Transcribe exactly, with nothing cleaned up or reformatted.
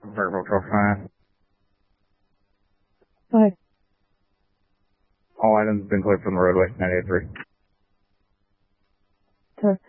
Verbal Control five. Five. All items have been cleared from the roadway, nine eight three. Sir.